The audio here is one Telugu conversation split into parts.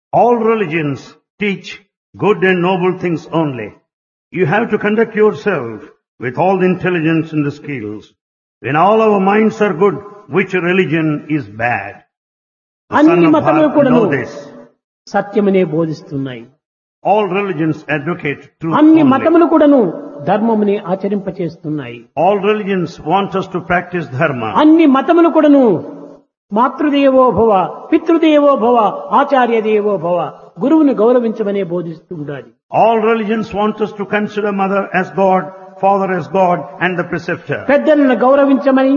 All religions teach good and noble things only. You have to conduct yourself with all the intelligence and the skills. When all our minds are good, which religion is bad? The son అన్ని of మతములు Bharata కూడాను know this. సత్యమనే బోధిస్తున్నాయి. All religions advocate truth అన్ని only. మతములు కూడాను ధర్మముని ఆచరింపచేస్తున్నాయి. All religions want us to practice dharma. అన్ని మతములు కూడాను మాతృదేవో భవ, పితృదేవో భవ, ఆచార్య దేవో భవ, గురువుని గౌరవించమనే బోధిస్తూ ఉండాలి. All religions want us to consider mother as God, father as God, and the preceptor. పెద్దలను గౌరవించమని,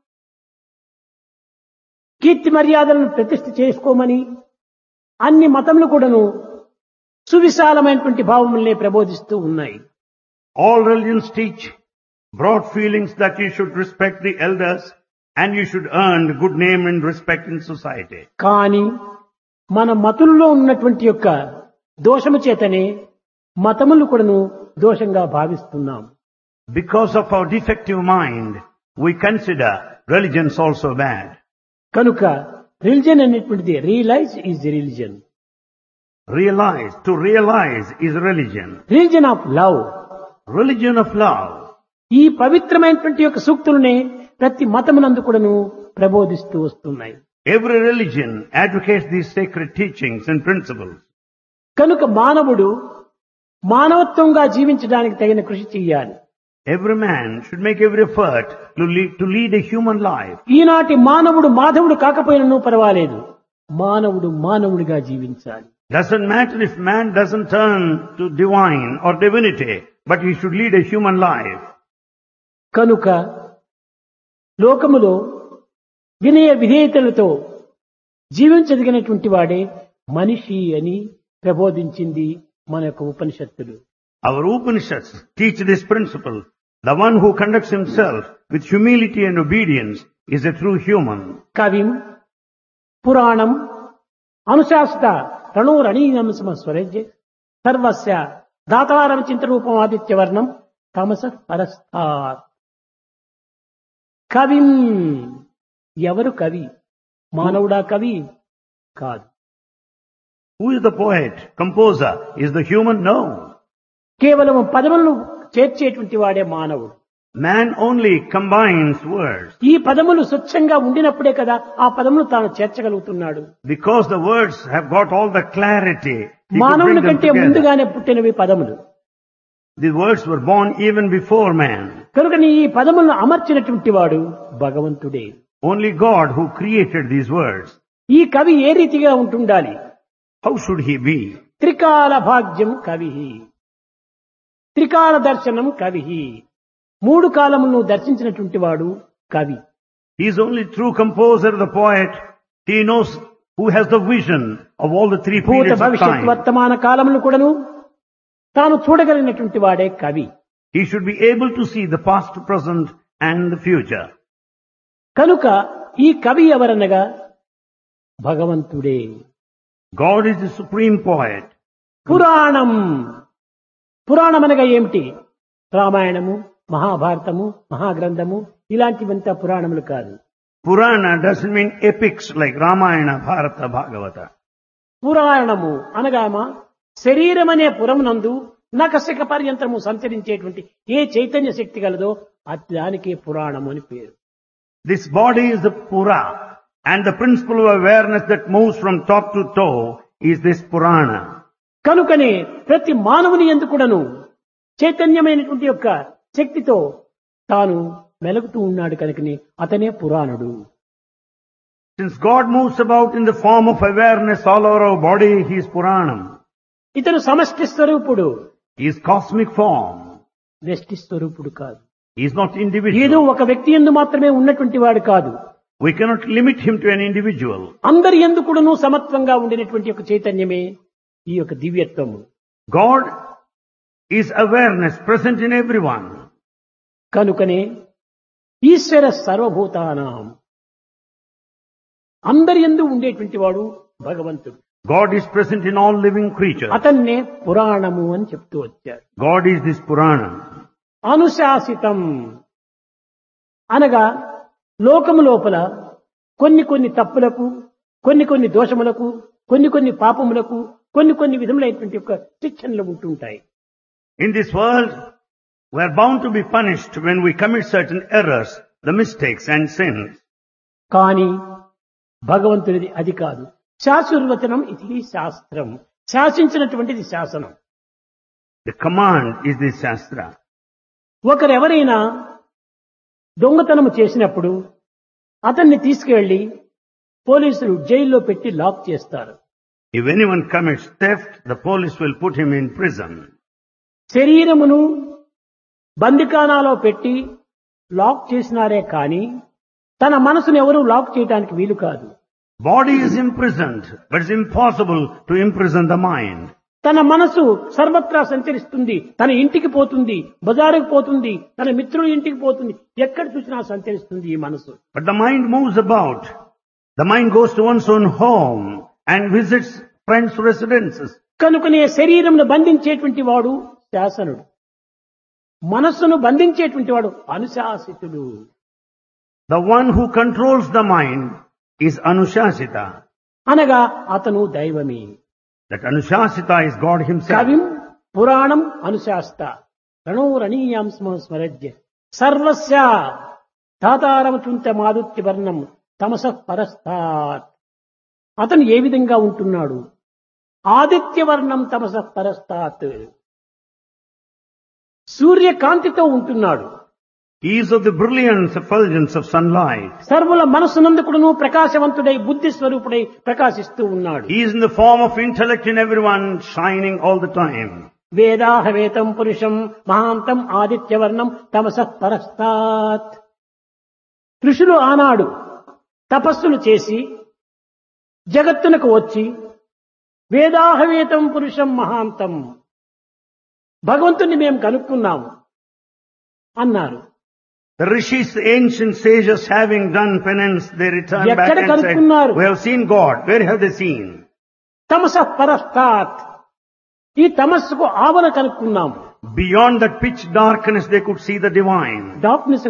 కీర్తి మర్యాదలను ప్రతిష్ఠ చేసుకోమని అన్ని మతములు కూడాను సువిశాలమైనటువంటి భావములనే ప్రబోధిస్తూ ఉన్నాయి. All religions teach broad feelings that you should respect the elders and you should earn good name and respect in society. కానీ మన మతుల్లో ఉన్నటువంటి యొక్క దోషము చేతనే మతములు కూడాను దోషంగా భావిస్తున్నాం. Because of our defective mind, we consider religions also bad. కనుక రిలిజన్ అనేటువంటిది realise is religion. To realize is religion. Religion of love. Religion of love. ఈ పవిత్రమైనటువంటి యొక్క సూక్తులనే ప్రతి మతమునందు కూడాను ప్రబోధిస్తూ వస్తున్నాయి. Every religion advocates these sacred teachings and principles. కనుక మానవుడు మానవత్వంగా జీవించడానికి తగిన కృషి చేయాలి. Every man should make every effort to lead a human life. ఈనాటి మానవుడు మాధవుడు కాకపోయినను పర్వాలేదు, మానవుడు మానవుడిగా జీవించాలి. Doesn't matter if man doesn't turn to divine or divinity, but he should lead a human life. కనుక లోకములో వినయ విధేయతలతో జీవించదగినటువంటి వాడే మనిషి అని ప్రబోధించింది మన యొక్క ఉపనిషత్తులు. Our Upanishads teach this principle. The one who conducts himself with humility and obedience is a true human. కవిం పురాణం అనుశాసిత రణోరణీయం స్వరజ్య సర్వస్య దాతారం చింతరూపం ఆదిత్యవర్ణం తమస పరస్తాత్. కవిం, ఎవరు కవి? మానవుడా కవి? కాదు. Who is the poet, composer? Is the human? No. కేవలం పదములను చేర్చేటువంటి వాడే మానవుడు. Man only combines words. ఈ పదములు స్వచ్ఛంగా ఉండినప్పుడే కదా ఆ పదములు తాను చేర్చగలుగుతున్నాడు. Because the words have got all the clarity. He could మానవుని bring them కంటే together. ముందుగానే పుట్టినవి పదములు. The words were born even before man. కనుక ఈ పదములను అమర్చినటువంటి వాడు భగవంతుడే. Only God who created these words. ఈ కవి ఏ రీతిగా ఉంటుండాలి? How should he be? త్రికాల భాగ్యం కవి, త్రికాల దర్శనం కవి, మూడు కాలములను దర్శించినటువంటి వాడు కవి. He is only true composer, the poet. He knows who has the vision of all the three భూత periods of భవిష్యత్ time. వర్తమాన కాలములను కూడాను తాను చూడగలిగినటువంటి వాడే కవి. He should be able to see the past, present and the future. కనుక ఈ కవి ఎవరనగా భగవంతుడే. God is the supreme poet. పురాణం, పురాణం అనగా ఏమిటి? రామాయణము, మహాభారతము, మహాగ్రంథము ఇలాంటివంతా పురాణములు కాదు. Purana doesn't mean epics like Ramayana, Bharata, Bhagavata. పురాణము అనగామా శరీరం అనే పురమునందు నకశక పర్యంతము సంచరించేటువంటి ఏ చైతన్య శక్తి కలదో దానికే పురాణము అని పేరు. This body is the Pura, and the principle of awareness that moves from top to toe is this Purana. కనుకనే ప్రతి మానవుని యందు కూడాను చైతన్యమైనటువంటి యొక్క శక్తితో తాను మెలుగుతూ ఉన్నాడు కనుకనే అతనే పురాణుడు. Since God moves about in the form of awareness all over our body, he is Puranam. ఇతను సమష్టి స్వరూపుడు, He is cosmic form. వ్యష్టి స్వరూపుడు కాదు. He is not ఏదో individual. ఒక వ్యక్తి యందు మాత్రమే ఉన్నటువంటి వాడు కాదు. We cannot limit him to an individual. అందరి యందు కూడాను సమత్వంగా ఉండినటువంటి ఒక చైతన్యమే ఈ యొక్క దివ్యత్వము. God is awareness present in everyone. కనుకనే ఈశ్వర సర్వభూతానాం, అందరి యందు ఉండేటువంటి వాడు భగవంతుడు. God is present in all living creatures. అతన్నే పురాణము అని చెప్తూ వచ్చారు. God is this Purana. అనుశాసితం అనగా లోకము లోపల కొన్ని కొన్ని తప్పులకు, కొన్ని కొన్ని దోషములకు కొన్ని పాపములకు కొన్ని విధములైనటువంటి యొక్క శిక్షణలు ఉంటుంటాయి. In this world, we are bound to be punished when we commit certain errors, the mistakes and sins. కానీ భగవంతుడిది అది కాదు. శాశ్వతవచనం ఇది శాస్త్రం. శాసించినటువంటిది శాసనం. The command is the Shastra. ఒకరెవరైనా దొంగతనము చేసినప్పుడు అతన్ని తీసుకువెళ్లి పోలీసులు జైల్లో పెట్టి లాక్ చేస్తారు. If anyone commits theft, the police will put him in prison. శరీరమును బందిఖానాలో పెట్టి లాక్ చేసినారే కానీ తన మనసును ఎవరూ లాక్ చేయడానికి వీలు కాదు. Body is imprisoned, but it's impossible to imprison the mind. తన మనసు సర్వత్రా సంచరిస్తుంది. తన ఇంటికి పోతుంది, బజారుకు పోతుంది, తన మిత్రుల ఇంటికి పోతుంది, ఎక్కడ చూసినా సంచరిస్తుంది ఈ మనసు. But the mind moves about. The mind goes to one's own home and visits friends' residences. కనుకనే శరీరమును బంధించేటువంటి వాడు శాసనుడు, మనస్సును బంధించేటువంటి వాడు అనుశాసితుడు. The one who controls the mind is Anushasita. అనగా అతను దైవమే. That Anushasita is God himself. కవిం పురాణం అనుశాస్త రణోరణీయాం స్మరజ్య సర్వస్య తాతారమచుంత మాదుత్య వర్ణం తమసః పరస్తాత్. అతను ఏ విధంగా ఉంటున్నాడు? ఆదిత్యవర్ణం తమసః పరస్తాత్, సూర్యకాంతితో ఉంటున్నాడు. He is of the brilliance, effulgence of sunlight. సర్వుల మనస్సునందుకును ప్రకాశవంతుడై బుద్ధి స్వరూపుడై ప్రకాశిస్తూ ఉన్నాడు. He is in the form of intellect in everyone, shining all the time. వేదాహవేతం పురుషం మహాంతం ఆదిత్యవర్ణం తమసః పరస్తాత్. ఋషులు ఆనాడు తపస్సులు చేసి జగత్తునకు వచ్చి వేదాహవేతం పురుషం మహాంతం, భగవంతుని మేము కనుక్కున్నాము అన్నారు. The rishis, the ancient sages, having done penance, they returned back ఎక్కడ and said, కనుక్కున్నారు? we have seen God. Where have they seen? తమసః పరస్తాత్, ఈ తమస్సుకు ఆవరణ కనుక్కున్నాము. Beyond that pitch darkness, they could see the divine. Darkness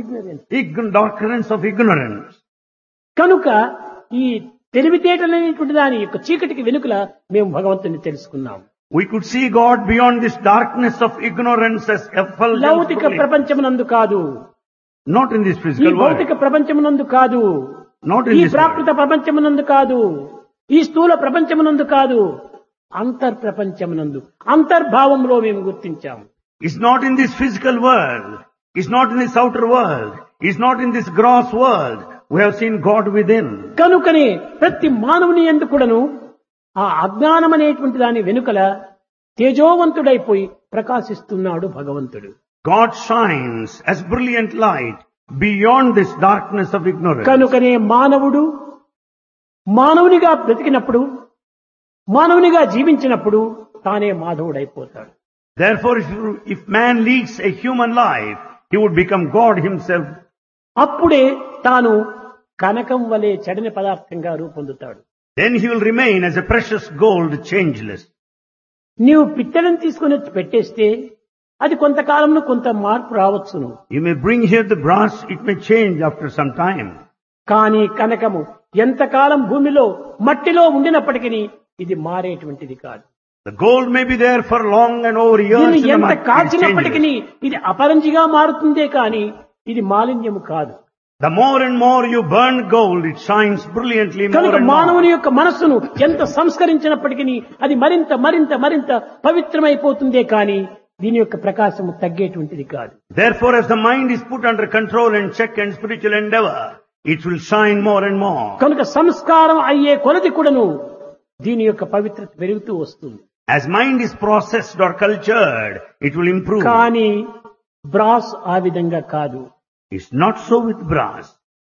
Darkness of ignorance. కనుక ఈ తెలివితేటలనేటువంటి దాని యొక్క చీకటికి వెనుకల మేము భగవంతుని తెలుసుకున్నాము. We could see God beyond this darkness of ignorance as effulgence. లౌకిక ప్రపంచమునందు కాదు, Not in this ఈ physical భౌతిక world. ప్రపంచమునందు కాదు, Not in ఈ this ప్రాకృత world. ప్రపంచమునందు కాదు, ఈ స్థూల ప్రపంచమునందు కాదు, అంతర్ ప్రపంచమునందు అంతర్భావంలో మేము గుర్తించాము. It's not in this physical world. It's not in this outer world. It's not in this gross world. We have seen God within. కనుకనే ప్రతి మానవుని యందు కూడాను ఆ అజ్ఞానం అనేటువంటి దాని వెనుకల తేజోవంతుడైపోయి ప్రకాశిస్తున్నాడు భగవంతుడు. God shines as brilliant light beyond this darkness of ignorance. కనుకనే మానవుడు మానవునిగా బ్రతికినప్పుడు, మానవునిగా జీవించినప్పుడు తానే మాధవుడైపోతాడు. Therefore, if man leads a human life, he would become God himself. అప్పుడే తాను కనకం వలె చెడని పదార్థంగా రూపొందుతాడు. Then he will remain as a precious gold, changeless. నీవు పిత్తడిని తీసుకుని వచ్చి పెట్టేస్తే అది కొంతకాలంలో కొంత మార్పు రావచ్చును. You may bring here the brass, it may change after some time. కానీ కనకము ఎంతకాలం భూమిలో మట్టిలో ఉండినప్పటికీ ఇది మారేటువంటిది కాదు. The gold may be there for long and over years. దీన్ని in the ఎంత mud, it కాల్చినప్పటికీ changes. ఇది అపరంజిగా మారుతుందే కానీ ఇది మాలిన్యము కాదు. The more and more you burn gold, it shines brilliantly more కనుక and మానవుని more. యొక్క మనస్సును ఎంత సంస్కరించినప్పటికీ అది మరింత మరింత మరింత పవిత్రమైపోతుందే కానీ దీని యొక్క ప్రకాశము తగ్గేటువంటిది కాదు. Therefore, as the mind is put under control and check and spiritual endeavor, it will shine more and more. కనుక సంస్కారం అయ్యే కొలది కూడాను దీని యొక్క పవిత్రత పెరుగుతూ వస్తుంది. As mind is processed or cultured, it will improve. కానీ బ్రాస్ ఆ విధంగా కాదు. It's not so with brass.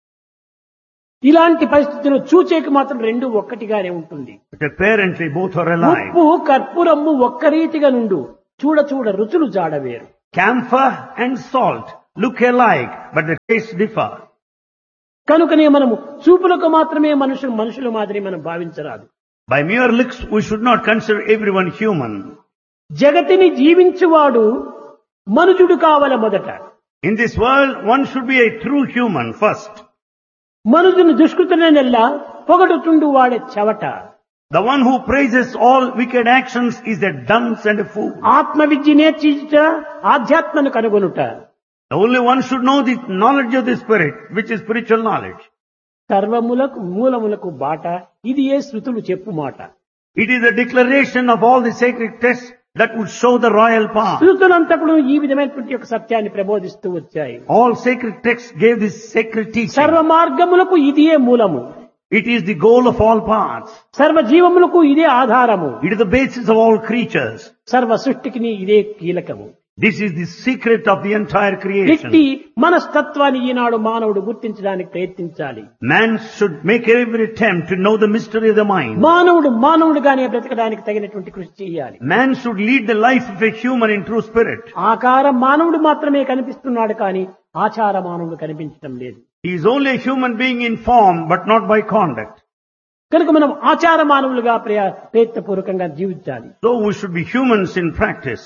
ఇలాంటి పరిస్థితుల్లో చూచేకి మాత్రం రెండు ఒక్కటిగానే ఉంటుంది. But apparently both are alike. ఉప్పు కర్పూరము ఒక్క రీతిగా నుండు, చూడ చూడ రుచులు జాడవేరు. Camphor and salt look alike, but the tastes differ. కనుకనే మనము చూపులకు మాత్రమే మనుషుల మాదిరి మనం భావించరాదు. By mere looks, we should not consider everyone human. జగతిని జీవించువాడు మనుజుడు కావల మొదట. In this world, one should be a true human first. మనుజుని దుష్కృతనేనెల్లా పొగడుతుండు వాడే చెవట. The one who praises all wicked actions is a dunce and a fool. ఆత్మ విద్య నేర్చుట ఆధ్యాత్మను కనుగొనుట. The only one should know the knowledge of the spirit, which is spiritual knowledge. సర్వములకు మూలములకు బాట ఇది ఏ శృతులు చెప్పు మాట. It is a declaration of all the sacred texts that would show the royal path. శృతులంతకుడు ఈ విధమైనటువంటి ఒక సత్యాన్ని ప్రబోధిస్తూ వచ్చాయి. All sacred texts gave this sacred teaching. సర్వ మార్గములకు ఇదే మూలము. It is the goal of all paths. సర్వ జీవములకు ఇదే ఆధారము. It is the basis of all creatures. సర్వ సృష్టికి ఇదే కీలకము. This is the secret of the entire creation. ఇట్టి మనస్తత్వాన్ని ఈనాడు మానవుడు గుర్తించడానికి ప్రయత్నించాలి. Man should make every attempt to know the mystery of the mind. మానవుడుగానే బ్రతకడానికి తగినటువంటి కృషి చేయాలి. Man should lead the life of a human in true spirit. ఆకారం మానవుడు మాత్రమే కనిపిస్తున్నాడు కానీ ఆచార మానవుడు కనిపించడం లేదు. He is only a human being in form but not by conduct. కనుక మనం ఆచార మానవులుగా ప్రయత్నపూర్వకంగా జీవించాలి. So we should be humans in practice.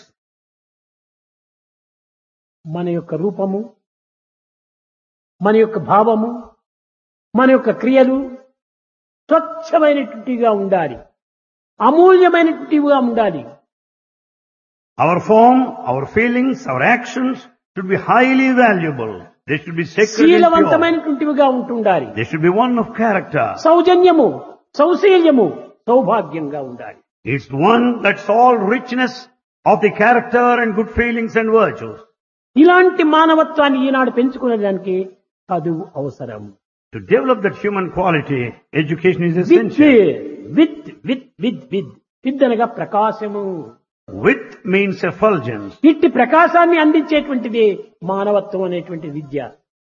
మన యొక్క రూపము, మన యొక్క భావము, మన యొక్క క్రియలు స్వచ్ఛమైనటువంటిగా ఉండాలి, అమూల్యమైనటువంటివిగా ఉండాలి. Our form, our feelings, our actions should be highly valuable. They should be sacred and pure. శీలవంతమైనటువంటివిగా ఉంటుండాలి. They should be one of character. సౌజన్యము, సౌశీల్యము, సౌభాగ్యంగా ఉండాలి. It's one that's all richness of the character and good feelings and virtues. ఇలాంటి మానవత్వాన్ని ఈనాడు పెంచుకునేదానికి చదువు అవసరం. To develop that human quality, education is essential. With అనగా ప్రకాశము. With means effulgence. ఇట్టి ప్రకాశాన్ని అందించేటువంటిది మానవత్వం అనేటువంటి విద్య.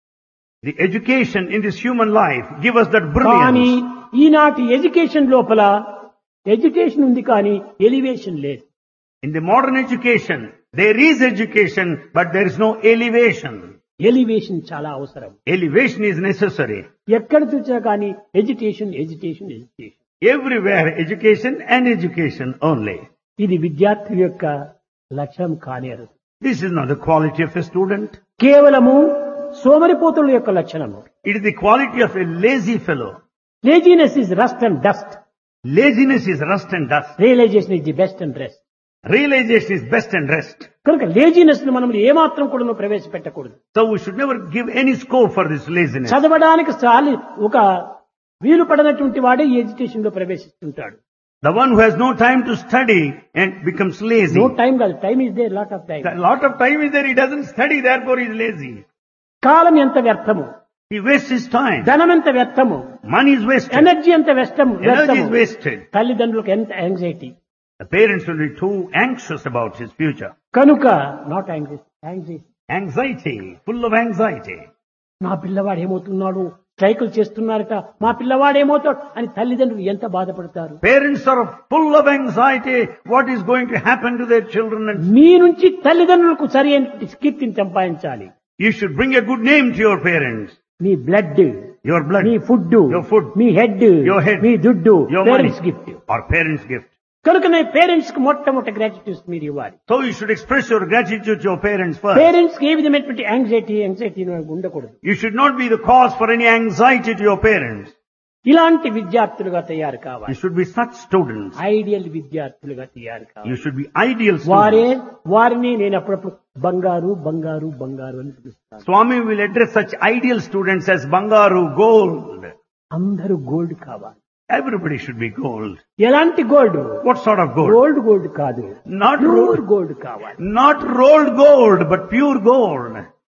The education in this human life give us that కానీ brilliance. ఈనాటి ఎడ్యుకేషన్ లోపల ఎడ్యుకేషన్ ఉంది కానీ ఎలివేషన్ లేదు. In the modern education, there is education, but there is no elevation. Elevation చాలా అవసరం. Elevation is necessary. ఎక్కడ చూసినా కానీ education education education. Everywhere education and education only. ఇది విద్యార్థి యొక్క లక్ష్యం కానేరు. This is not the quality of a student. కేవలము సోమరిపోతుల యొక్క లక్షణము. It is the quality of a lazy fellow. Laziness is rust and dust. Laziness is rust and dust. Realisation is the best and rest. Realization is best and rest. కనుక లేజినెస్ ను మనం ఏమాత్రం కూడా ప్రవేశపెట్టకూడదు. So we should never give any scope for this laziness. చదవడానికి ఒక వీలు పడనటువంటి వాడే ఈ ఎడ్యుకేషన్ లో ప్రవేశిస్తుంటాడు. The one who has no time to study and becomes lazy. No time కాదు, time is there, lot of time. A lot of time is there, he doesn't study, therefore he is lazy. కాలం ఎంత వ్యర్థము. He wastes his time. ధనం ఎంత వ్యర్థము. Money is wasted. ఎనర్జీ ఎంత వ్యర్థము. Energy is wasted. తల్లిదండ్రులకు ఎంత anxiety. The parents will be too anxious about his future. కనుక not anxiety. Anxiety, full of anxiety. నా పిల్లవాడు ఏమవుతున్నాడు, స్ట్రైకులు చేస్తున్నారట, మా పిల్లవాడు ఏమవుతాడు అని తల్లిదండ్రులు ఎంత బాధపడతారు. Parents are full of anxiety. What is going to happen to their children? And మీ నుంచి తల్లిదండ్రులకు సరి అయిన కీర్తిని సంపాదించాలి. you should bring a good name to your parents. Me blood, Your blood, me food, your food, me head, your head, మీ దుడ్డు, your money, parents gift. or parents' gift. కనుక నీ పేరెంట్స్ కి మొట్టమొదటి గ్రాటిట్యూడ్ మీరు ఇవ్వాలి. So you should express your gratitude to your parents first. Parents కి ఏ విధమైనటువంటి యాంగ్జైటీ ఉండకూడదు. You should not be the cause for any anxiety to your parents. ఇలాంటి విద్యార్థులుగా తయారు కావాలి. You should be such students. Ideal విద్యార్థులుగా తయారు కావాలి. You should be ideal students. వారిని నేను అప్పుడప్పుడు బంగారు బంగారు బంగారు అని పిలుస్తాను. Swami will address such ideal students as Bangaru, gold. అందరూ గోల్డ్ కావాలి. Everybody should be gold. ఎలాంటి gold? What sort of gold? Gold కాదు, Not ప్యూర్ గోల్డ్ కావాలి. Not rolled gold, but pure gold.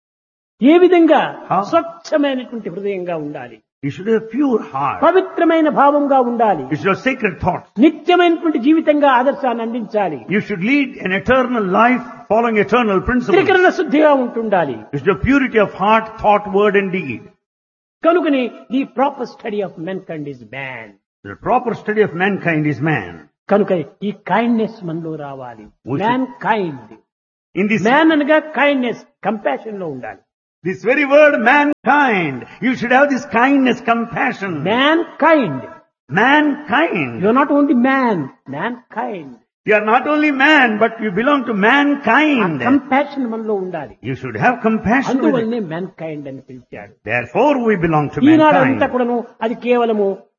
ఏ విధంగా? How? స్వచ్ఛమైనటువంటి హృదయంగా ఉండాలి. You should have a pure heart. పవిత్రమైన భావంగా ఉండాలి. You should have sacred thoughts. నిత్యమైనటువంటి జీవితంగా ఆదర్శాన్ని అందించాలి. You should lead an eternal life following eternal principles. త్రికరణ శుద్ధిగా ఉంటుండాలి. You should have purity of heart, thought, word and deed. కనుకని the proper study of మెన్కైండ్ is man. The proper study of mankind is man. కనుక ఈ కైండ్నెస్ మనలో రావాలి. Man kind. In this man అనగా కైండ్నెస్, కంపాషన్ లో ఉండాలి. This very word, mankind, you should have this kindness, compassion. Man kind. Mankind. You are not only man kind. You are not only man, but you belong to mankind. Compassion మనలో ఉండాలి. You should have compassion with it. అందువల్లనే మ్యాన్ కైండ్ అని పిలిచాడు. Therefore we belong to ఈనాడంతా mankind. కూడాను అది కేవలము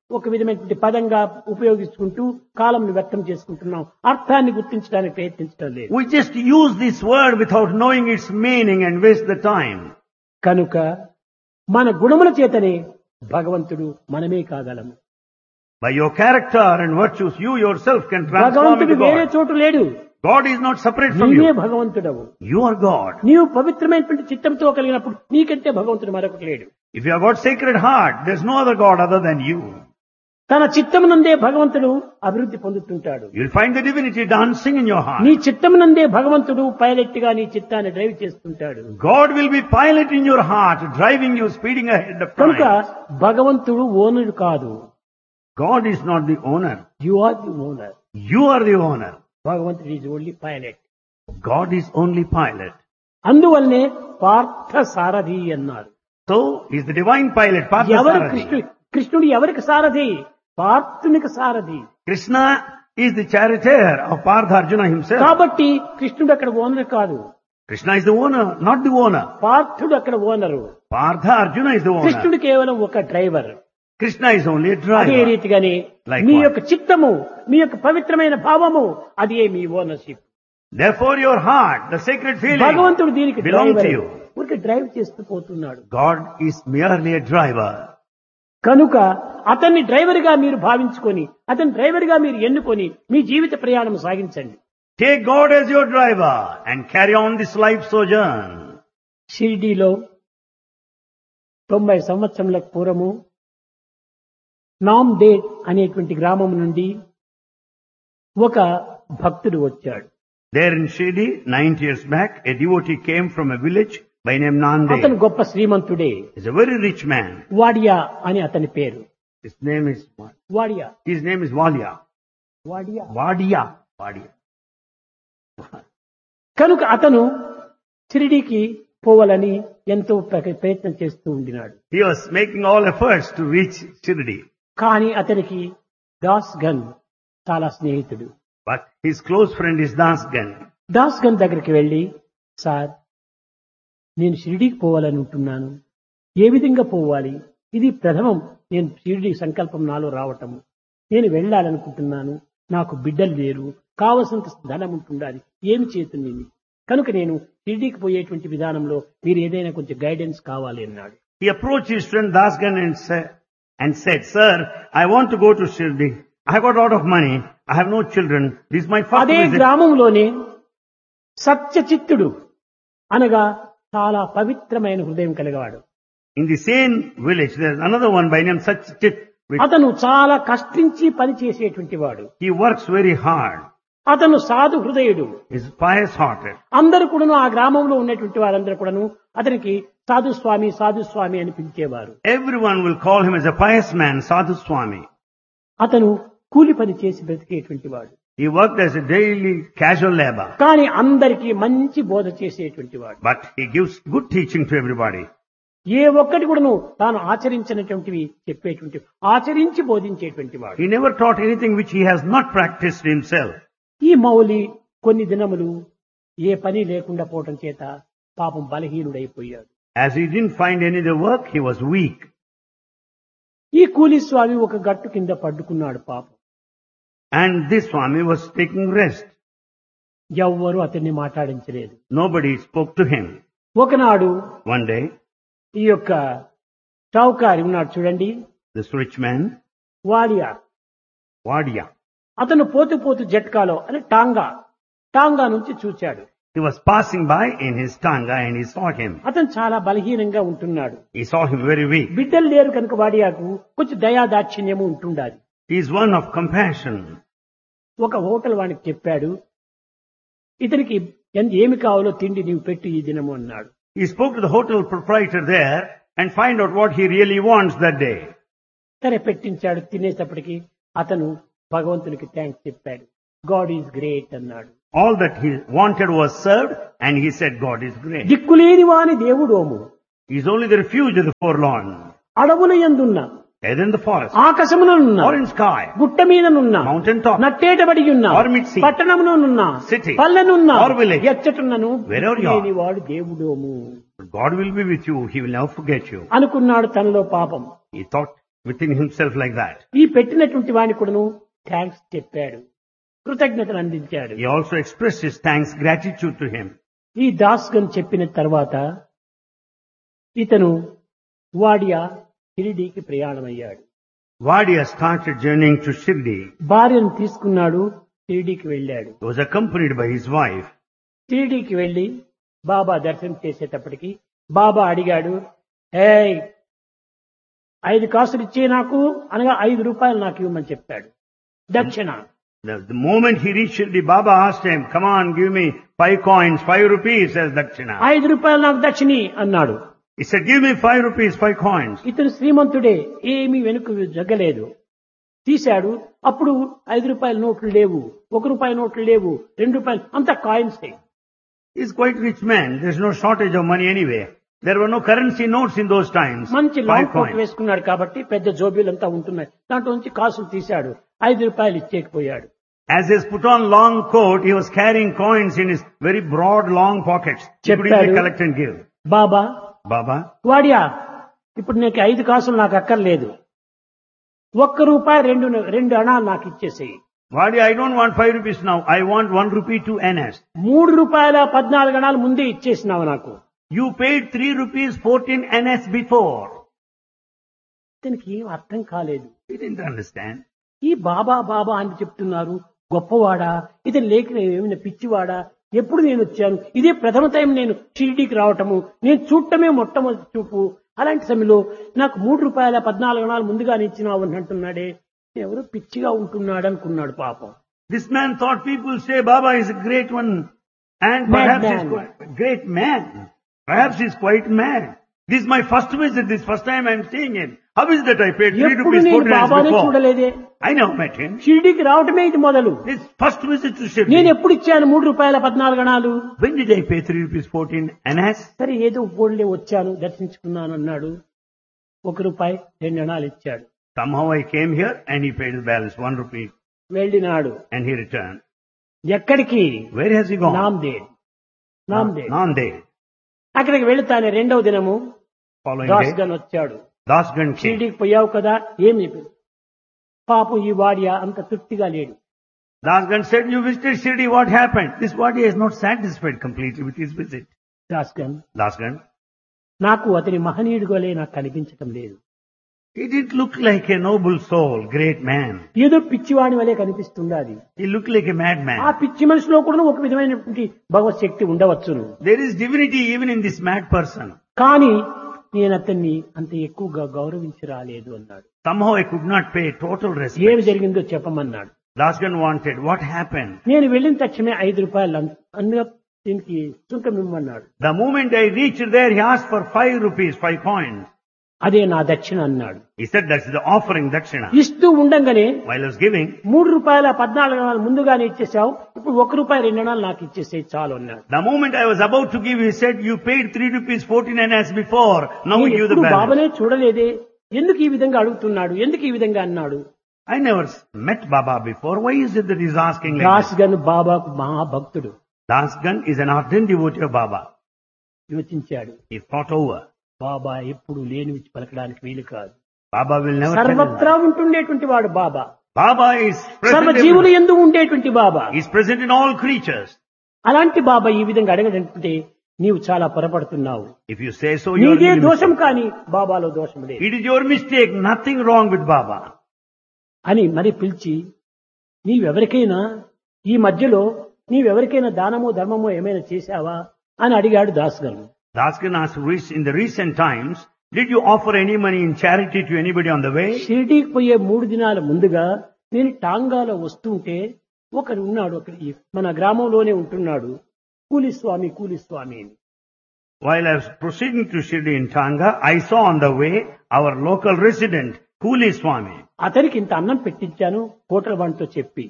ఒక విధమైనటువంటి పదంగా ఉపయోగించుకుంటూ కాలంను వ్యక్తం చేసుకుంటున్నాం. అర్థాన్ని గుర్తించడానికి ప్రయత్నించడం లేదు. We just use this word without knowing its meaning and waste the time. కనుక మన గుణముల చేతనే భగవంతుడు మనమే కాగలము. By your character and virtues, you yourself can transform భగవంతుడు into వేరే God. చోటు లేడు. God is not separate from నీవే you. భగవంతుడవు. You are God. నీవు పవిత్రమైనటువంటి చిత్తంతో కలిగినప్పుడు నీకంటే భగవంతుడు మరొకటి లేడు. If you have got sacred heart, there's no other God other than you. తన చిత్తమునందే భగవంతుడు అభివృద్ధి పొందుతుంటాడు. You'll find the divinity dancing in your heart. నీ చిత్తమునందే భగవంతుడు పైలట్ గా నీ చిత్తాన్ని డ్రైవ్ చేస్తుంటాడు. God will be pilot in your heart, driving you, speeding ahead of కనుక time. భగవంతుడు ఓనరు కాదు. God is not the owner. You are the owner. You are the owner. భగవంతుడు is only pilot. God is only pilot. అందువల్లనే పార్థ సారథి అన్నారు. So, he's the divine pilot, ఎవరు Parthasarathi. కృష్ణుడు ఎవరికి సారథి? పార్థునికి సారథి. Krishna is the charioteer of Partha Arjuna himself. కాబట్టి కృష్ణుడు అక్కడ ఓనర్ కాదు. Krishna is the owner, not the owner. పార్థుడు అక్కడ owner. Partha Arjuna is the owner. కృష్ణుడు కేవలం ఒక driver. Krishna is only a అదే driver. రీతిగానే Likewise. మీ యొక్క చిత్తము, మీ యొక్క పవిత్రమైన భావము అదే మీ ownership. Therefore your heart, the sacred feeling, భగవంతుడు దీనికి belong to డ్రైవర్. you. ఊరికే డ్రైవ్ చేస్తూ పోతున్నాడు. God is merely a driver. కనుక అతన్ని డ్రైవర్ గా మీరు భావించుకొని, అతని డ్రైవర్ గా మీరు ఎన్నుకొని మీ జీవిత ప్రయాణం సాగించండి. Take God as your driver and carry on this life sojourn. షిరిడీలో 90 సంవత్సరములకు పూర్వము నామ్దేడ్ అనేటువంటి గ్రామం నుండి ఒక భక్తుడు వచ్చాడు. There in Shirdi, 90 years back, a devotee came from a village by name అతను Nanded. గొప్ప శ్రీమంతుడే. He's a very rich man. Wadia అని అతని పేరు. His name is Wadia Valya. Wadia Vadia. కనుక అతను షిరిడీకి పోవాలని ఎంతో ప్రయత్నం చేస్తూ ఉండినాడు. He was making all efforts to reach Shirdi. కానీ అతనికి దాస్ గన్ చాలా స్నేహితుడు. But his close friend is Dasgan. Das gun దగ్గరికి వెళ్లి, సార్ నేను షిరిడీకి పోవాలని ఉంటున్నాను, ఏ విధంగా పోవాలి? ఇది ప్రథమం నేను షిరిడీ సంకల్పం నాలో రావటము. నేను వెళ్ళాలనుకుంటున్నాను, నాకు బిడ్డలు లేరు, కావలసినంత ధనం ఉంటుండాలి, ఏమి చేతుంది? కనుక నేను షిరిడీకి పోయేటువంటి విధానంలో మీరు ఏదైనా కొంచెం గైడెన్స్ కావాలి అన్నాడు. He approached his friend Dasgan and said, Sir, I want to go to Shirdi. I have got a lot of money. I have no children. This is my first అదే visit. గ్రామంలోనే సత్యచిత్తుడు అనగా చాలా పవిత్రమైన హృదయం కలిగవాడు. In the same village, there is another one by name Satchit. అతను చాలా కష్టించి పని చేసేటువంటి వాడు. He works very hard. అతను సాధు హృదయుడు. He is pious-hearted. అందరూ కూడాను ఆ గ్రామంలో ఉన్నటువంటి వారందరూ కూడాను అతనికి సాధు స్వామి అని పిలిచేవారు. Everyone will call him as a pious man, Sadhu Swami. అతను కూలి పని చేసి బ్రతికేటువంటి వాడు. He worked as a daily casual labor. కానీ అందరికీ మంచి బోధ చేసేటువంటి వాడు. But he gives good teaching to everybody. ఏ ఒక్కటి కూడాను తాను ఆచరించినటువంటివి చెప్పేటువంటి, ఆచరించి బోధించేటువంటి వాడు. He never taught anything which he has not practiced himself. ఈ మౌలి కొన్ని దినములు ఏ పని లేకుండా పోవటం చేత పాపం బలహీనుడైపోయాడు. As he didn't find any other work, he was weak. ఈ కూలి స్వామి ఒక గట్టు కింద పడ్డుకున్నాడు పాపం. And this Swami was taking rest. ఎవ్వరూ అతన్ని మాట్లాడించలేదు. Nobody spoke to him. ఒకనాడు One day, ఈ యొక్క షావుకారి ఉన్నాడు చూడండి, this rich man, Wadia, Vadia, అతను పోతూ జట్కాలో అని టాంగా నుంచి చూచాడు. he was passing by in his tanga and he saw him. అతను చాలా బలహీనంగా ఉంటున్నాడు. He saw him very weak. బిడ్డలు లేరు కనుక వాడియాకు కొంచెం దయాదాక్షిణ్యము ఉంటుండాలి. He is one of compassion. ఒక హోటల్ వానికి చెప్పాడు, ఇతనికి ఏమి కావాలో తిండి నీవు పెట్టు ఈ దినము అన్నాడు. He spoke to the hotel proprietor there and find out what he really wants that day. సరే పెట్టించాడు. తినేటప్పటికి అతను భగవంతునికి థ్యాంక్స్ చెప్పాడు. గాడ్ ఈజ్ గ్రేట్ అన్నాడు. All that he wanted was served and he said God is great. దిక్కులేని వాని దేవుడోము, He is only the refuge of the forlorn. అడవుల యందున్న, Either in the forest ఆకాశముననున్న, or in sky, గుట్ట మీదనున్న, mountain top, నట్టేటబడి ఉన్న, or mid-sea, పట్టణమునున్న, city, పల్లెనున్న, or village, ఎచ్చటున్నను wherever you are. దిక్కులేని వాడు దేవుడోము God will be with you. He will never forget you. అనుకున్నాడు తనలో పాపం. He thought within himself like that. ఈ పెట్టినటువంటి వాడిని కూడాను థ్యాంక్స్ చెప్పాడు, కృతజ్ఞతలు అందించాడు. He also expressed his thanks, gratitude to him. ఈ దాస్ గన్ చెప్పిన తర్వాత ఇతను వాడియా షిరిడీకి ప్రయాణమయ్యాడు. Vadia started journeying to Shirdi. భార్యను తీసుకున్నాడు, షిరిడీకి వెళ్ళాడు. He was accompanied by his wife. షిరిడీకి వెళ్లి బాబా దర్శనం చేసేటప్పటికి బాబా అడిగాడు, హే 5 కాసులు ఇచ్చే నాకు అనగా 5 రూపాయలు నాకు ఇవ్వమని చెప్పాడు దక్షిణ. The moment he reached Shirdi, Baba asked him, come on, give me 5 coins, 5 rupees as dakshina. 5 రూపాయలు నాకు దక్షిణి అన్నాడు. He said, give me 5 rupees, 5 coins. ఇతను శ్రీమంతుడే, ఏమీ వెనుక జగ్గలేదు. తీశాడు. అప్పుడు 5 రూపాయల నోట్లు లేవు, 1 రూపాయి నోట్లు లేవు, 2 రూపాయలు, అంత కాయిన్సే. He's quite rich man. There's no shortage of money anyway. There were no currency notes in those times. మంచి 5 లాంగ్ కోట్ coins. వేసుకున్నాడు కాబట్టి పెద్ద జోబీలంతా ఉంటున్నాయి. దాంట్లో నుంచి కాసులు తీశాడు. 5 రూపాయలు ఇచ్చేకపోయాడు. As he has put on long coat, he was carrying coins in his very broad, long pockets. He could easily చెప్పాడు, collect and give. Baba Baba, Wadia, ఇప్పుడు నీకు 5 కాసులు నాకు అక్కర్లేదు, 1 రూపాయి 2 అణాలు నాకు ఇచ్చేసేయి. Vadi, I don't want 5 rupees now. I want 1 rupee to NS. 3 రూపాయల 14 అణాలు ముందే ఇచ్చేసినావు నాకు. You paid 3 rupees 14 NS before. ఇతనికి ఏం అర్థం కాలేదు. He didn't understand. ఈ బాబా బాబా అని చెప్తున్నారు, గొప్పవాడా, ఇతను లేక ఏమైనా పిచ్చివాడా, ఎప్పుడు నేను వచ్చాను, ఇదే ప్రథమ టైం నేను షిరిడీకి రావటము, నేను చూడటమే మొట్టమొదటి చూపు. అలాంటి సమయంలో నాకు 3 రూపాయల 14 అణాలు ముందుగానే ఇచ్చినావు అని అంటున్నాడే, ఎవరు పిచ్చిగా ఉంటున్నాడు అనుకున్నాడు పాపం. This man thought people say Baba is a great one and perhaps he's quite a great man. Perhaps he's quite mad. This is my first visit, this first time I'm seeing him. How is that I paid 3 ఎప్పుడు rupees నేను 14 బాబానే before? చూడలేదే. I never met him. షిరిడీకి రావటమే ఇది మొదలు. This first visit to Shirdi. నేను ఎప్పుడు ఇచ్చాను 3 రూపాయల 14 అణాలు? When did I pay 3 rupees 14 NS? సరే ఏదో పోన్లే వచ్చాను, దర్శించుకున్నాను అన్నాడు. 1 రూపాయి 2 అణాలు ఇచ్చాడు. Somehow I came here and he paid the balance 1 rupee వెళ్ళినాడు. and he returned. ఎక్కడికి? Where has he gone? Nanded. Nanded. అక్కడికి వెళుతానే 2వ దినము Following దాస్ day, గన్ వచ్చాడు. Dasgan came. షిరిడీకి పోయావు కదా, ఏం చెప్పాడు. పాపం ఈ వాడియా అంత తృప్తిగా లేడు. Dasgan said, you visited Shirdi, what happened? This body is not satisfied completely with his visit. Das gun, Dasgan, నాకు అతని మహనీయుడుగోలే నాకు కనిపించటం లేదు. he didn't look like a noble soul, great man. ఏదో పిచ్చివాడి వలె కనిపిస్తుండాది. He looked like a ఆ madman. పిచ్చి మనిషిలో కూడా ఒక విధమైనటువంటి భగవత్ శక్తి ఉండవచ్చును. There is divinity even in this mad person. కానీ నేను అతన్ని అంత ఎక్కువగా గౌరవించి రాలేదు అన్నాడు. Somehow I could not pay total ఏమి respect. జరిగిందో చెప్పమన్నాడు. Dasgan wanted, what happened? నేను వెళ్ళిన తక్షణమే 5 రూపాయలు అన్ని దీనికి సుంకం ఇమ్మన్నాడు. The moment I reached there, he asked for 5 rupees, 5 coins. అదే నా దక్షిణ అన్నాడు. He said, that's the offering dakshina. ఇస్తూ ఉండంగానే While I was giving, 3 రూపాయల 14 అణాలు ముందుగానే ఇచ్చేసావు, ఇప్పుడు 1 రూపాయి 2 అణాలు నాకు ఇచ్చేసే చాలు అన్నాడు. the moment I was about to give, he said, you paid 3 rupees 14 NS before. Now we నేను give the ఎప్పుడు balance. బాబానే చూడలేదే, ఎందుకు ఈ విధంగా అడుగుతున్నాడు, ఎందుకు ఈ విధంగా అన్నాడు. I never met Baba before. Why is it that he's asking like Das this? Gun బాబాకు మహాభక్తుడు. Dasgan is an ardent devotee of Baba. యోచించాడు, He thought over. బాబా ఎప్పుడు లేనివి పలకడానికి వీలు కాదు. Baba will never tell him సర్వత్రా that. ఉంటుండేటువంటి వాడు బాబా. Baba is సర్వ present జీవులు everywhere. ఎందు ఉండేటువంటి బాబా. He is present in all creatures. అలాంటి బాబా ఈ విధంగా అడగడంటే నీవు చాలా పొరపడుతున్నావు. If you say so, you are నీదే really దోషం mistaken. కానీ బాబాలో దోషం లేదు It is your mistake. Nothing wrong with Baba. అని మరి పిలిచి, నీవెవరికైనా ఈ మధ్యలో నీవెవరికైనా దానమో ధర్మమో ఏమైనా చేశావా అని అడిగాడు దాస్ గారు. Dasgan asked, in the recent times, did you offer any money in charity to anybody on the way? షిరిడీకి పోయే 3 దినాల ముందుగా నేను టాంగాలో వస్తుంటే ఒకరు ఉన్నాడు, మన గ్రామంలోనే ఉంటున్నాడు, కూలిస్వామి అని. While I was proceeding to Shirdi in Tanga, I saw on the way our local resident, Kuli Swami. అతనికి ఇంత అన్నం పెట్టించాను హోటల్ వాడితో చెప్పి.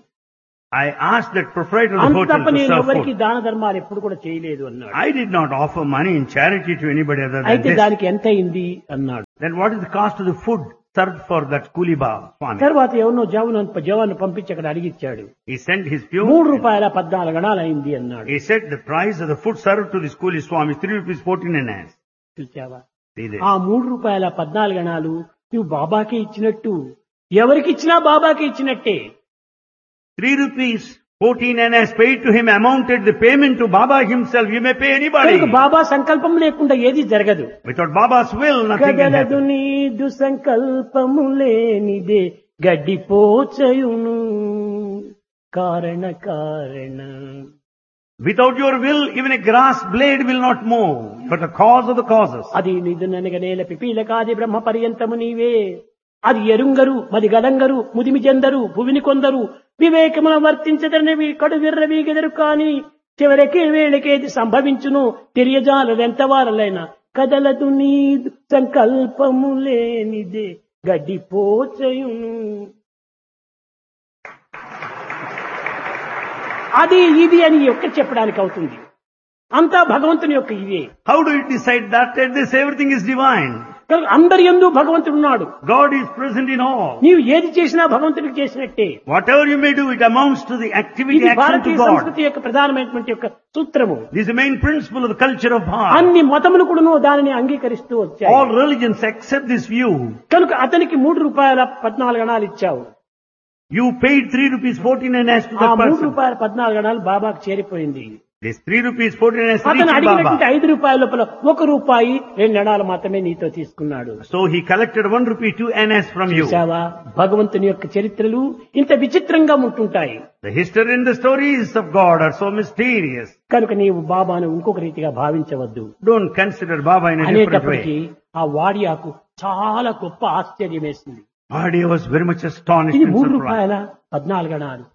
I asked that proprietor of the అంత hotel తప్ప to నేను serve ఎవరికి food. దాన ధర్మాలు ఎప్పుడు కూడా చేయలేదు అన్నాడు. I did not offer money in charity to anybody other than అయితే this. దానికి ఎంత అయింది అన్నాడు. Then what is the cost of the food served for that Kuli Swami? తర్వాత ఎవరినో జవాన్ని పంపించి అక్కడ అడిగిచ్చాడు. He sent his 3 peon. రూపాయల 14 అణాలు అయింది అన్నాడు. He said the price of the food served to this Kuli Swami is 3 rupees 14 NS. చూచావా, See there. ఆ 3 రూపాయల 14 అణాలు నువ్వు బాబాకి ఇచ్చినట్టు ఎవరికి ఇచ్చినా బాబాకి ఇచ్చినట్టే. 3 rupees 14 annas paid to him amounted the payment to Baba himself. You may pay anybody. కనుక బాబా సంకల్పం లేకుండా ఏది జరగదు. Without Baba's will, nothing can కదలదు happen. నీదు సంకల్పము లేనిదే గడ్డిపోచయును కారణ కారణ. Without your will, even a grass blade will not move. You're the cause of the causes. అది నిధుననగ నేల పిపీలకాది బ్రహ్మ పర్యంతము నీవే. అది ఎరుంగరు మది గడంగరు ముదిమి చెందరు భువిని కొందరు వివేకమున వర్తించదనవి కడు విర్రవీగెదరు కాని చివరికి వేళకేది సంభవించును తెలియజాలదెంత వారలైనా కదలదు నీ సంకల్పము లేనిదే గడ్డిపోచయును. అది ఇది అని ఒక్క చెప్పడానికి అవుతుంది. అంతా భగవంతుని యొక్క ఇదే. How do you decide that? This everything is divine. కనుక అందరి యందు భగవంతుడు ఉన్నాడు. God is present in all. నీవు ఏది చేసినా భగవంతుడికి చేసినట్టే. Whatever you may do, it amounts to the activity, ఇది action భారతీయ to God. సంస్కృతి యొక్క ప్రధానమైనటువంటి యొక్క సూత్రము. This is the main principle of the culture of Bharat. అన్ని మతములు కూడాను దానిని అంగీకరిస్తూ వచ్చాయి. All religions accept this view. కనుక అతనికి ₹3.14 ఇచ్చావు. You paid 3 rupees 14 annas to ఆ that person. ₹3.14 బాబాకు చేరిపోయింది. This 3 rupees 14 annas అతను reached అడిగినటువంటి Baba. ₹5 లోపల ₹1 మాత్రమే నీతో తీసుకున్నాడు. So he collected 1 rupee 2 annas from you. చూశావా భగవంతుని యొక్క చరిత్రలు ఇంత విచిత్రంగా ఉంటుంటాయి. The history and the stories of God are so mysterious. కనుక నీవు బాబాను ఇంకొక రీతిగా భావించవద్దు. Don't consider Baba in a different అనేటప్పటికీ way. ఆ వాడియాకు చాలా గొప్ప ఆశ్చర్యం వేసింది. Bhadia was very much astonished ఇది and surprised. ₹3.14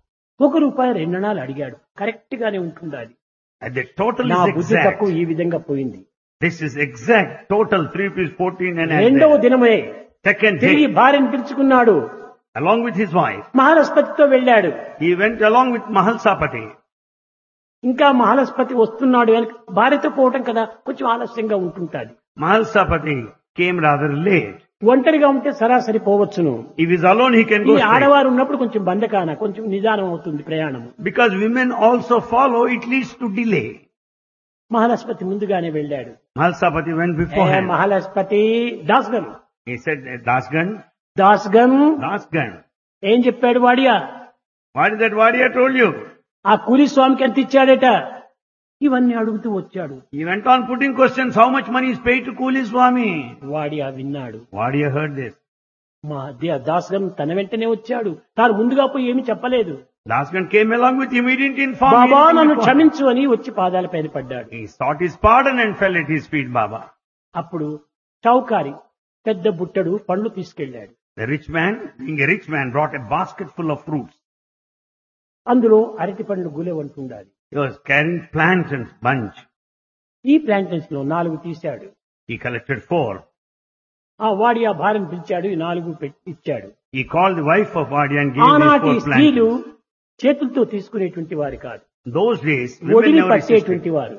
₹1 అడిగాడు. కరెక్ట్ గానే ఉంటుండాలి. And the total నా is బుద్ధి exact. తక్కువ ఈ విధంగా పోయింది. This is exact total 3 rupees 14 annas. రెండవ there. దినమే Second తిరిగి day, భార్యను పిలుచుకున్నాడు. along with his wife, మహాలస్పతితో వెళ్ళాడు. he went along with Mahalsapati. ఇంకా మహాలస్పతి వస్తున్నాడు. భార్యతో పోవటం కదా కొంచెం ఆలస్యంగా ఉంటుంటాది. Mahalsapati came rather late. ఒంటరిగా ఉంటే సరాసరి పోవచ్చును. If he's alone, he can ఈ go straight. ఆడవారు ఉన్నప్పుడు కొంచెం బంధకాన కొంచెం నిదానం అవుతుంది ప్రయాణం. Because women also follow, it leads to delay. మహాలస్పతి ముందుగానే వెళ్ళాడు. Mahalsapati went beforehand. మహాలస్పతి దాస్గన్ He said, Dasgan, దాస్గన్ Dasgan. ఏం చెప్పాడు Wadia? What is that Vadia told you? ఆ కూలి స్వామికి ఎంత ఇచ్చాడట ఇవన్నీ అడుగుతూ వచ్చాడు. He went on putting questions, how much money is paid to Kuli Swami? Wadia విన్నాడు. Vadia heard this. మా దాస్గన్ తన వెంటనే వచ్చాడు. తాను ముందుగా పోయి ఏమీ చెప్పలేదు. Dasgan came along with him, he didn't inform Baba anything నన్ను before. క్షమించు అని వచ్చి పాదాల పైన పడ్డాడు. He sought his pardon and fell at his feet, Baba. అప్పుడు చౌకారి పెద్ద బుట్టడు పండ్లు తీసుకెళ్లాడు. The rich man, being a rich man, brought a basket full of fruits. అందులో అరటి పండ్లు గులె ఉంటుండాలి. He was carrying plantains bunch. ఈ ప్లాంటన్స్ లో 4 తీశాడు. He collected 4. ఆ వాడి ఆ భార్యను పిలిచాడు. ఈ 4 ఇచ్చాడు. He called the wife of Vadia and gave these ఆనాటి 4 స్త్రీలు plantains. చేతులతో తీసుకునేటువంటి వారు కాదు. Those days, women ఒడిని never resisted. పట్టేటువంటి వారు.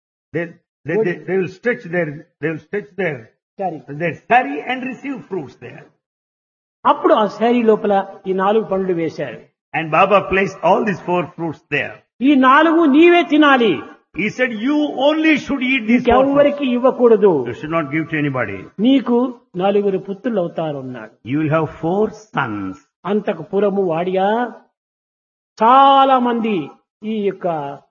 They will stretch their sari and receive fruits there. అప్పుడు ఆ శారీ లోపల ఈ 4 పండ్లు వేశారు. And Baba placed all these 4 fruits there. ఈ 4 నీవే తినాలి. He said, you only should eat these 4 fruits. ఇంకెవ్వరికి ఇవ్వకూడదు. You should not give to anybody. నీకు 4 పుత్రులు అవుతారన్నాడు. You will have 4 sons. అంతకు పురము వాడియా చాలా మంది ఈ యొక్క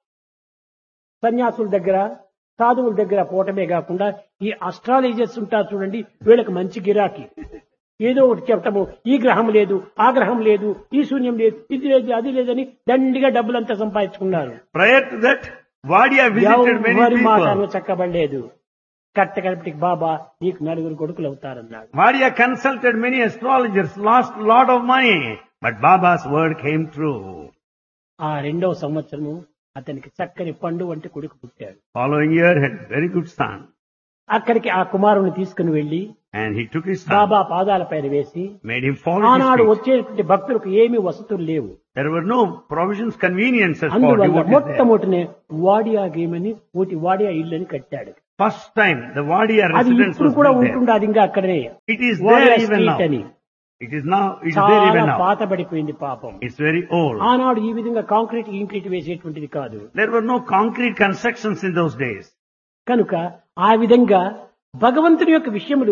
సన్యాసుల దగ్గర సాధువుల దగ్గర పోవటమే కాకుండా ఈ అస్ట్రాలజర్స్ ఉంటారు చూడండి, వీళ్ళకి మంచి గిరాకీ. ఏదో ఒకటి చెప్పటము, ఈ గ్రహం లేదు, ఆ గ్రహం లేదు, ఈ శూన్యం లేదు, ఇది లేదు, అది లేదని దండిగా డబ్బులంతా సంపాదించుకున్నారు. Prior to that, Vadia visited many ఎవరి మాటలు people. చక్కబడలేదు. కట్టకడపటికి బాబా నీకు 4 కొడుకులు అవుతారన్నాడు. Vadia consulted many astrologers, lost a lot of money. But Baba's word came true. ఆ 2వ సంవత్సరము అతనికి చక్కని పండు వంటి కొడుకు పుట్టాడు. Following year had very good son. అక్కడికి ఆ కుమారుని తీసుకుని వెళ్లి And he took his son, బాబా పాదాల పైన వేసి, made him fall at ఆనాడు his feet. వచ్చేటువంటి భక్తులకు ఏమీ వసతులు లేవు. There were no provisions, conveniences for అందువల్ల devotees there. మొట్టమొదటినే వాడియా గేమని ఒకటి వాడియా ఇల్లని కట్టాడు. First time, the Vadia అది residence ఇప్పుడు was కూడా built there. ఉంటుండే. అది ఇంకా అక్కడనే It is Wadia there even now. Street అని. It is there even చాలా now. పాతబడిపోయింది పాపం. It's very old. ఆనాడు ఈ విధంగా కాంక్రీట్ వేసేటువంటిది కాదు. There were no concrete constructions in those days. కనుక ఆ విధంగా భగవంతుని యొక్క విషయములు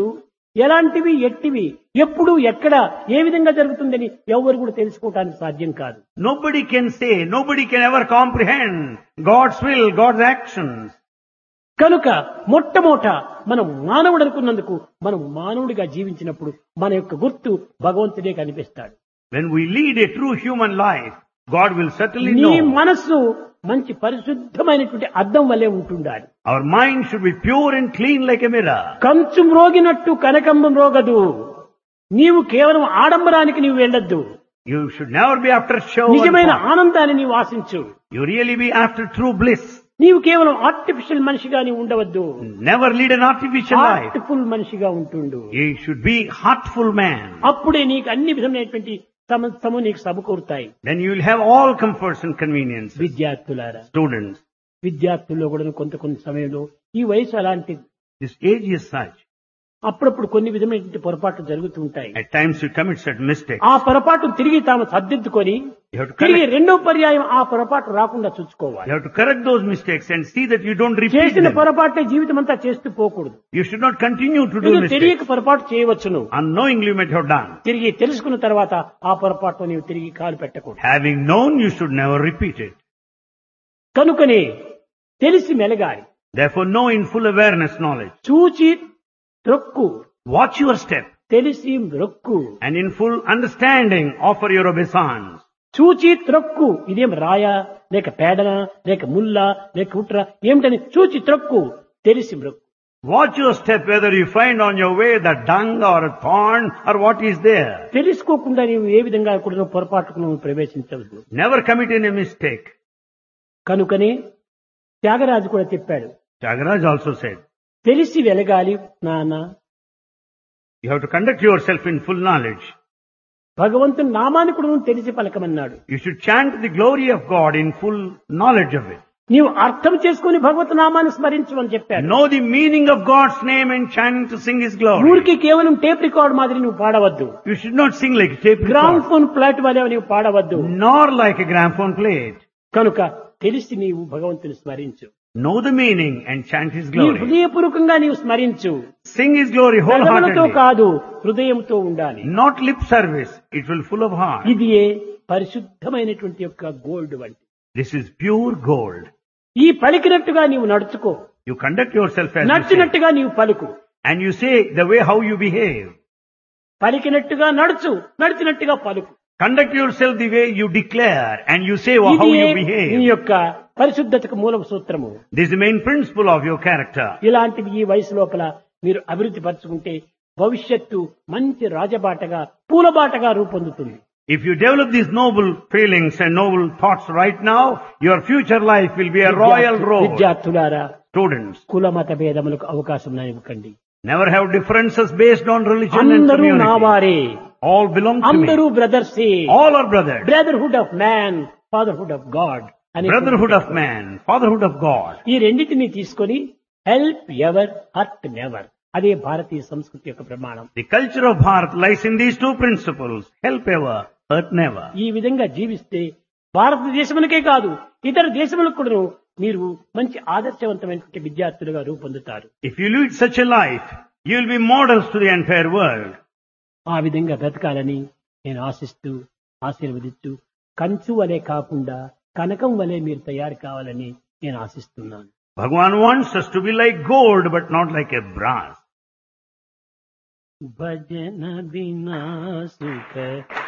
ఎలాంటివి ఎట్టివి ఎప్పుడు ఎక్కడ ఏ విధంగా జరుగుతుందని ఎవరు కూడా తెలుసుకోవటానికి సాధ్యం కాదు. Nobody can say, nobody can ever comprehend God's will, God's actions. కనుక మొట్టమొదట మనం మానవుడు అనుకున్నందుకు మనం మానవుడిగా జీవించినప్పుడు మన యొక్క గుర్తు భగవంతుడే కనిపిస్తాడు. When we lead a true human life, God will certainly నీ know. మనస్సు మంచి పరిశుద్ధమైనటువంటి అద్దం వలె ఉంటుండాలి. Our mind should be pure and clean like a mirror. కంచు మ్రోగినట్టు కనకంబం రోగదు. నీవు కేవలం ఆడంబరానికి నీవు వెళ్ళొద్దు. You should never be after show. నిజమైన ఆనందాన్ని నీవు ఆశించు. You really be after true bliss. నీవు కేవలం ఆర్టిఫిషియల్ మనిషిగా నీవు ఉండవద్దు. Never lead an artificial life. Heartful మనిషిగా ఉంటుండు. You should be heartful man. అప్పుడే నీకు అన్ని విధమైనటువంటి సమస్తము నీకు సమకూరుతాయి. Then you will have all comforts and conveniences. విద్యార్థులారా, Students, విద్యార్థుల్లో కూడా కొంత సమయంలో ఈ వయసు అలాంటిది. this age is such. అప్పుడప్పుడు కొన్ని విధమైనటువంటి పొరపాట్లు జరుగుతూ ఉంటాయి. At times you commit certain mistakes. ఆ పొరపాటు తిరిగి తాము సర్దిద్దుకొని You have to తిరిగి correct, రెండో పర్యాయం ఆ పొరపాటు రాకుండా చూసుకోవాలి. you have to correct those mistakes and see that you don't repeat చేసిన them. పొరపాటే జీవితం అంతా చేస్తూ పోకూడదు. You should not continue to do నీకు mistakes. తెలియక పొరపాటు చేయవచ్చును. Unknowingly you might have done. తిరిగి తెలుసుకున్న తర్వాత ఆ పొరపాటు నీవు తిరిగి కాలు పెట్టకూడదు. Having known, you should never repeat it. కనుకనే తెలిసి మెలగాలి. Therefore, know in full awareness knowledge. చూచి త్రొక్కు, Watch your step తెలిసి మ్రొక్కు. and in full understanding offer your obeisance. చూచి త్రొక్కు, ఇదేం రాయా లేక పేడనా లేక ముల్లా లేక ఉట్ర ఏమిటని చూచి త్రొక్కు, తెలిసి మ్రొక్కు. Watch your step whether you find on your way the dung or a thorn or what is there. తెలుసుకోకుండా నీవు ఏ విధంగా కూడా పొరపాటుకు నువ్వు ప్రవేశించవద్దు. Never commit any mistake. కనుకనే త్యాగరాజు కూడా చెప్పాడు, Tyagaraja also said, తెలిసి వెలగాలి నాన్న, you have to conduct yourself in full knowledge. భగవంతుని నామాన్ని కూడా నువ్వు తెలిసి పలకమన్నాడు. You should chant the glory of God in full knowledge of it. నీవు అర్థం చేసుకుని భగవత్ నామాన్ని స్మరించమని చెప్పాడు. Know the meaning of God's name and chant to sing His glory. ఊరికి కేవలం టేప్ రికార్డ్ మాదిరి నువ్వు పాడవద్దు. You should not sing like a tape gram record, phone plot వలె నీవు పాడవద్దు. nor like a gramophone plate. కనుక తెలిసి నీవు భగవంతుని స్మరించు. Know the meaning and chant His నీ glory. హృదయపూర్వకంగా నీవు స్మరించు. Sing His glory పెదవులతో wholeheartedly. కాదు, హృదయంతో ఉండాలి. Not lip service. It will full of heart. ఇది పరిశుద్ధమైనటువంటి యొక్క గోల్డ్ వంటి. This is pure gold. ఈ పలికినట్టుగా నీవు నడుచుకో, You conduct yourself as you say. నడిచినట్టుగా నీవు పలుకు. And you say the way how you behave. పలికినట్టుగా నడుచు, నడిచినట్టుగా పలుకు. Conduct yourself the way you declare and you say how ఇది you నీ behave. యొక్క పరిశుద్ధతకు మూల సూత్రము. This is the main principle of your character. ఇలాంటివి ఈ వయసు లోపల మీరు అభివృద్ధి పరచుకుంటే భవిష్యత్తు మంచి రాజబాటగా పూలబాటగా రూపొందుతుంది. If you develop these noble feelings and noble thoughts right now, your future life will be a royal road. విద్యార్థులారా, Students, కుల మత భేదములకు అవకాశం ఇవ్వకండి. never have differences based on religion and అందరూ community. నావారే, All belong to అందరూ me. బ్రదర్సే. All are brothers. Brotherhood of man, fatherhood of God అని Brotherhood of man, fatherhood of God. ఈ రెండింటిని తీసుకొని హెల్ప్ ఎవర్, హర్ట్ నెవర్, అదే భారతీయ సంస్కృతి యొక్క ప్రమాణం. The culture of Bharat lies in these two principles. Help ever, hurt never. ఈ విధంగా జీవిస్తే భారతదేశములకే కాదు ఇతర దేశములకు కూడా మీరు మంచి ఆదర్శవంతమైనటువంటి విద్యార్థులుగా రూపొందుతారు. If you lead such a life, you will be models to the entire world. ఆ విధంగా బ్రతకాలని నేను ఆశిస్తూ ఆశీర్వదిస్తూ కంచు వలె కాకుండా కనకం వలె మీరు తయారు కావాలని నేను ఆశిస్తున్నాను. Bhagavan wants us to be like gold but not like a brass. భజన బినా సుఖ